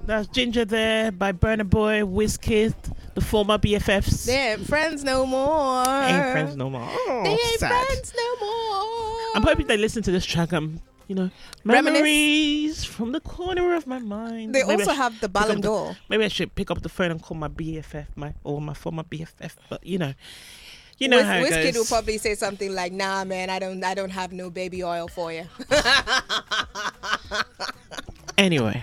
That's Ginger there by Burna Boy, Wizkid, the former BFFs. They ain't friends no more. Ain't friends no more. Oh, They ain't sad. friends no more. I'm hoping they listen to this track. Memories from the corner of my mind. They also have the Ballon d'Or. Maybe I should pick up the phone and call my BFF, my former BFF. But you know how it Wizkid goes. will probably say something like, "Nah, man, I don't have no baby oil for you." Anywho,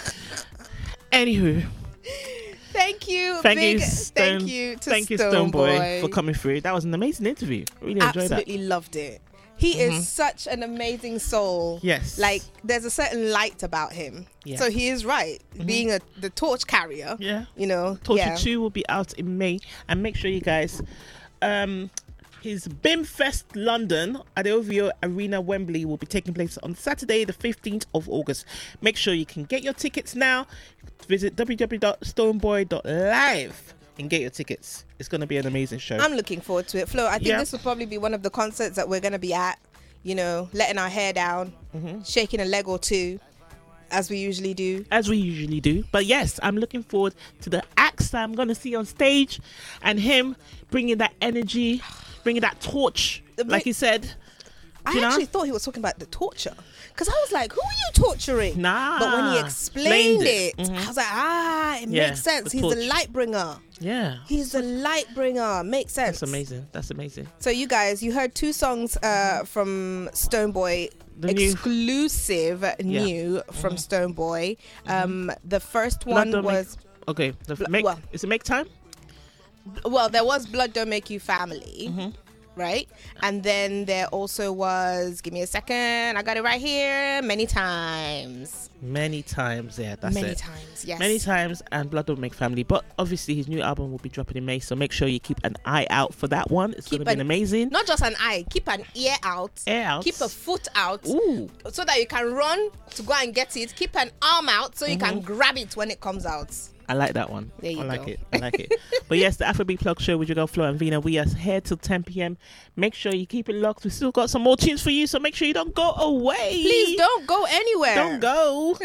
Thank you, thank you, Stonebwoy, for coming through. That was an amazing interview. Really enjoyed that. Absolutely loved it. He is such an amazing soul. Yes. Like, there's a certain light about him. Yeah. So he is right. Being the torch carrier. Yeah. Torture 2 will be out in May. And make sure you guys, his BIMFest London at the OVO Arena, Wembley, will be taking place on Saturday, the 15th of August. Make sure you can get your tickets now. Visit www.stonebwoy.live and get your tickets. It's going to be an amazing show. I'm looking forward to it. Flo, I think this will probably be one of the concerts that we're going to be at, letting our hair down, shaking a leg or two, as we usually do. But yes, I'm looking forward to the acts that I'm going to see on stage and him bringing that energy, bringing that torch, like he said. I actually thought he was talking about the torture. Because I was like, who are you torturing? Nah. But when he explained it, I was like, it makes sense. He's the light bringer. Yeah. He's the light bringer. Makes sense. That's amazing. So you guys, you heard 2 songs from Stonebwoy. Exclusive new from Stonebwoy. The first one was... Okay. Is it Make Time? Well, there was Blood Don't Make You Family. Right? And then there also was, give me a second, I got it right here, Many Times. Many times, yeah, that's it. Many times, yes. Many Times and Blood Don't Make Family. But obviously his new album will be dropping in May, so make sure you keep an eye out for that one. It's going to be amazing. Not just an eye, keep an ear out. Keep a foot out. Ooh. So that you can run to go and get it. Keep an arm out so you can grab it when it comes out. I like that one. There you go. I like it. But yes, the Afrobeat Plug Show with your girl Flo and Vina. We are here till 10 p.m. Make sure you keep it locked. We still got some more tunes for you, so make sure you don't go away. Please don't go anywhere. Don't go.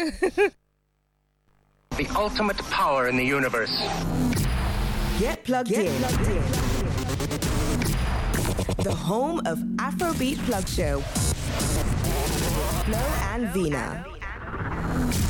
The ultimate power in the universe. Get plugged in. The home of Afrobeat Plug Show. Flo and Vina.